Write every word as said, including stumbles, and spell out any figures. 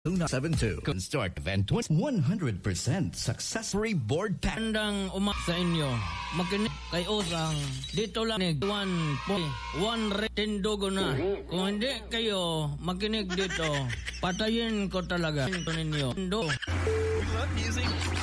Luna seven two. Can start event one hundred percent success free board pack. Andang umak sa inyo. Makinig kay Osang. Dito lang one point one tindugo na. Kung hindi kayo makinig dito, patayin ko talaga. Ito ninyo. Do. We love music.